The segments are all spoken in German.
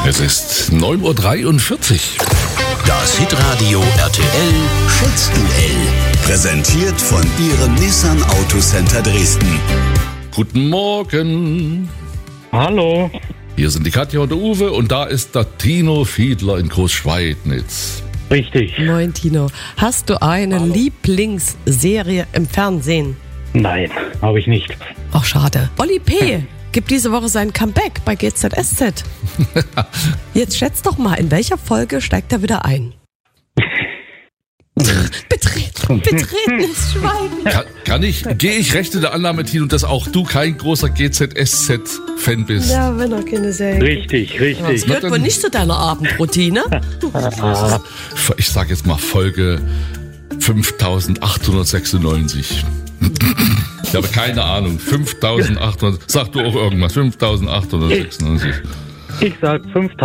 Es ist 9:43 Uhr. Das Hitradio RTL Schätzduell. Präsentiert von Ihrem Nissan Autocenter Dresden. Guten Morgen. Hallo. Hier sind die Katja und der Uwe und da ist der Tino Fiedler in Großschweidnitz. Richtig. Moin Tino. Hast du eine Lieblingsserie im Fernsehen? Nein, habe ich nicht. Ach, schade. Oli P. gibt diese Woche sein Comeback bei GZSZ. Jetzt schätz doch mal, in welcher Folge steigt er wieder ein? Betretenes Schweigen. Gehe ich recht in der Annahme, Tino, dass auch du kein großer GZSZ-Fan bist? Ja, wenn er keine Serie. Richtig. Das gehört wohl nicht zu deiner Abendroutine. Ich sag jetzt mal Folge 5896. Ich habe keine Ahnung. 5800. Sag du auch irgendwas. 5896. Ich sag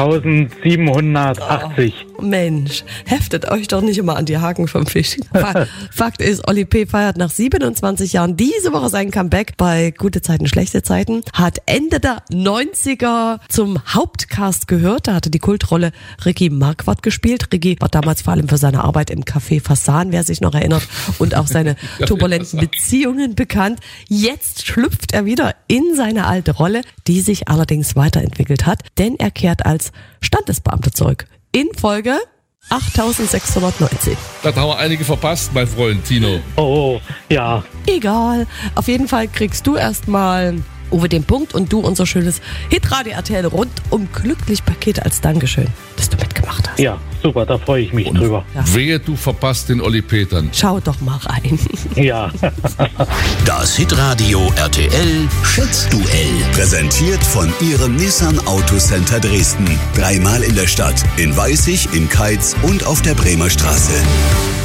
5780. Oh, Mensch, heftet euch doch nicht immer an die Haken vom Fisch. Fakt ist, Oli P. feiert nach 27 Jahren diese Woche sein Comeback bei Gute Zeiten, Schlechte Zeiten. Hat Ende der 90er zum Hauptcast gehört. Da hatte die Kultrolle Ricky Marquardt gespielt. Ricky war damals vor allem für seine Arbeit im Café Fasan, wer sich noch erinnert, und auch seine turbulenten Beziehungen bekannt. Jetzt schlüpft er wieder in seine alte Rolle, die sich allerdings weiterentwickelt hat, denn er kehrt als Standesbeamter zurück. In Folge 8690. Da haben wir einige verpasst, mein Freund Tino. Oh, ja. Egal. Auf jeden Fall kriegst du erstmal, Uwe, den Punkt und du unser schönes Hitradio RTL rundum glücklich Paket als Dankeschön, dass du mitgemacht hast. Ja, super, da freue ich mich drüber. Ja. Wehe, du verpasst den Oli Petern. Schau doch mal rein. Ja. Das Hitradio RTL Schätzduell. Präsentiert von Ihrem Nissan Autocenter Dresden. 3-mal in der Stadt, in Weißig, in Keitz und auf der Bremer Straße.